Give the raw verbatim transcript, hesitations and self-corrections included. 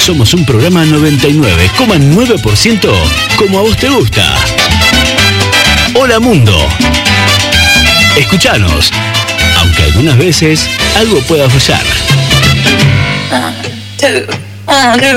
somos un programa noventa y nueve coma nueve por ciento como a vos te gusta. Hola Mundo. Escuchanos, aunque algunas veces algo pueda fallar. One, two, one, two.